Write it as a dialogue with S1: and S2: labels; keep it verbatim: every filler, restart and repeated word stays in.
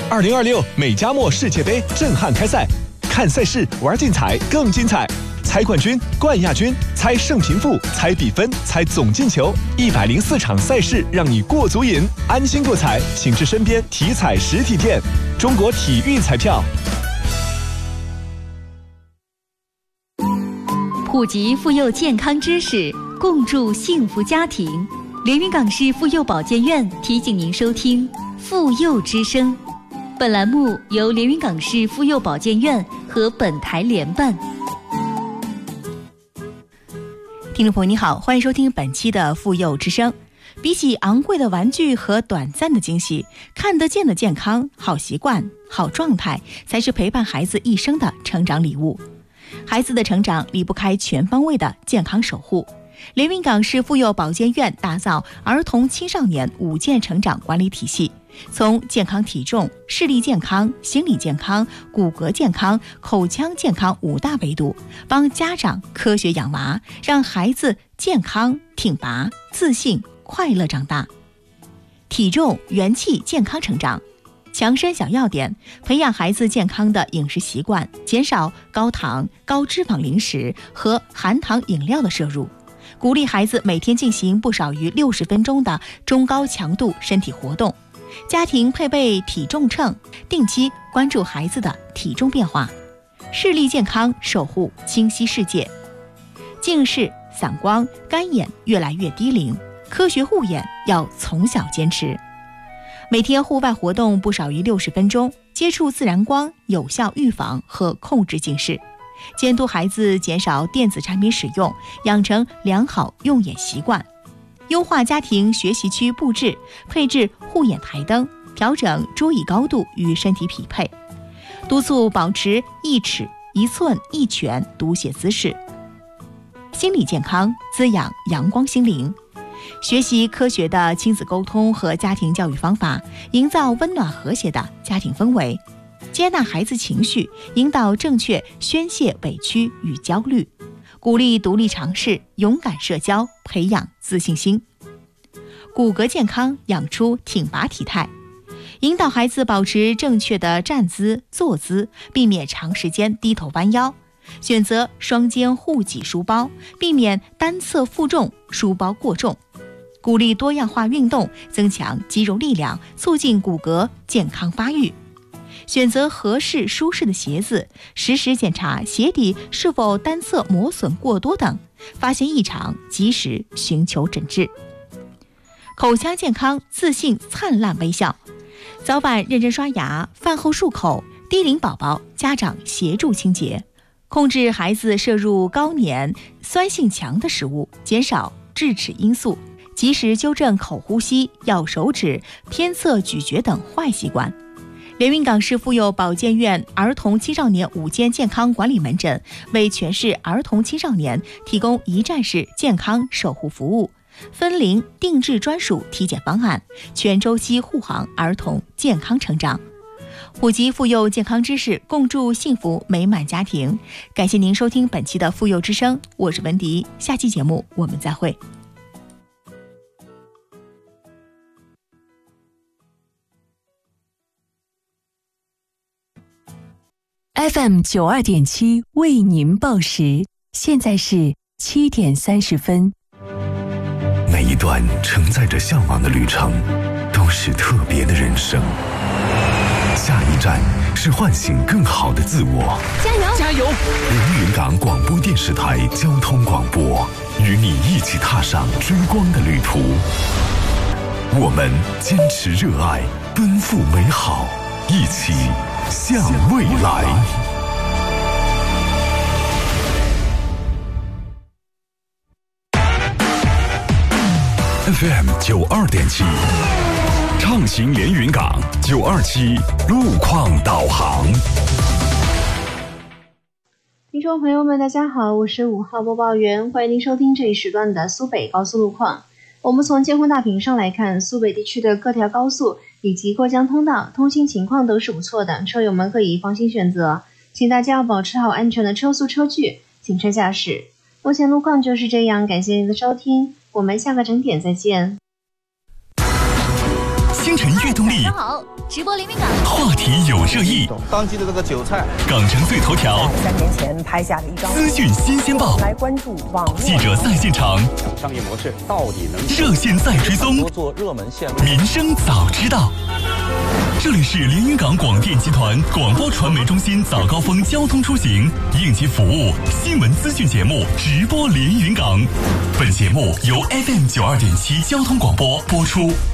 S1: 二零二六美加墨世界杯震撼开赛，看赛事玩竞彩更精彩，猜冠军、冠亚军，猜胜平负，猜比分，猜总进球，一百零四场赛事让你过足瘾，安心过彩，请至身边体彩实体店。中国体育彩票。
S2: 普及妇幼健康知识，共筑幸福家庭。连云港市妇幼保健院提醒您收听妇幼之声。本栏目由连云港市妇幼保健院和本台联办。听众朋友你好，欢迎收听本期的妇幼之声。比起昂贵的玩具和短暂的惊喜，看得见的健康、好习惯、好状态才是陪伴孩子一生的成长礼物。孩子的成长离不开全方位的健康守护。连云港市妇幼保健院打造儿童青少年五健成长管理体系，从健康体重、视力健康、心理健康、骨骼健康、口腔健康五大维度，帮家长科学养娃，让孩子健康、挺拔、自信、快乐长大。体重、元气、健康成长，强身小要点，培养孩子健康的饮食习惯，减少高糖、高脂肪零食和含糖饮料的摄入，鼓励孩子每天进行不少于六十分钟的中高强度身体活动。家庭配备体重秤，定期关注孩子的体重变化。视力健康，守护清晰世界。近视、散光、干眼越来越低龄，科学护眼要从小坚持。每天户外活动不少于六十分钟，接触自然光，有效预防和控制近视。监督孩子减少电子产品使用，养成良好用眼习惯。优化家庭学习区布置，配置护眼台灯，调整桌椅高度与身体匹配。督促保持一尺一寸一拳读写姿势。心理健康，滋养阳光心灵。学习科学的亲子沟通和家庭教育方法，营造温暖和谐的家庭氛围。接纳孩子情绪，引导正确宣泄委屈与焦虑，鼓励独立尝试，勇敢社交，培养自信心。骨骼健康，养出挺拔体态，引导孩子保持正确的站姿、坐姿，避免长时间低头弯腰，选择双肩护脊书包，避免单侧负重、书包过重。鼓励多样化运动，增强肌肉力量，促进骨骼健康发育。选择合适舒适的鞋子，实时检查鞋底是否单侧磨损过多等，发现异常及时寻求诊治。口腔健康，自信灿烂微笑。早晚认真刷牙，饭后漱口，低龄宝宝家长协助清洁。控制孩子摄入高粘、酸性强的食物，减少智齿因素，及时纠正口呼吸、咬手指、偏侧咀嚼等坏习惯。连云港市妇幼保健院儿童青少年午间健康管理门诊为全市儿童青少年提供一站式健康守护服务，分龄定制专属体检方案，全周期护航儿童健康成长，普及妇幼健康知识，共筑幸福美满家庭。感谢您收听本期的妇幼之声，我是文迪，下期节目我们再会。
S3: F M 九二点七为您报时，现在是七点三十分。
S4: 每一段承载着向往的旅程，都是特别的人生。下一站是唤醒更好的自我。
S5: 加油！
S4: 加油！连云港广播电视台交通广播，与你一起踏上追光的旅途。我们坚持热爱，奔赴美好，一起向未来。F M 九二点七，畅行连云港九二七路况导航。
S5: 听众朋友们，大家好，我是五号播报员，欢迎您收听这一时段的苏北高速路况。我们从监控大屏上来看，苏北地区的各条高速以及过江通道通行情况都是不错的，车友们可以放心选择，请大家要保持好安全的车速车距，谨慎驾驶。目前路况就是这样，感谢您的收听，我们下个整点再见。
S6: 新
S4: 星辰悦动力。
S6: 大家好，直播连云港，
S4: 话题有热议，
S7: 当季的这个韭菜。
S4: 港城最头条，
S8: 三年前拍下的一张
S4: 资讯新鲜报，
S8: 来关注网络
S4: 记者在现场，
S7: 商业模式到底能
S4: 热线在追踪，
S7: 多做热门线路，
S4: 民生早知道。这里是连云港广电集团广播传媒中心早高峰交通出行应急服务新闻资讯节目直播连云港。本节目由 F M 九二点七交通广播播出。